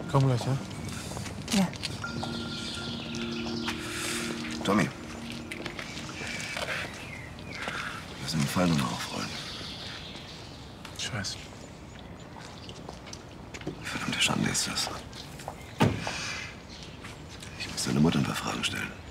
Komm gleich, ja? Ja. Tommy. Wir müssen den Fall nochmal aufrollen. Ich weiß. Verdammte Schande ist das. Ich muss deine Mutter ein paar Fragen stellen.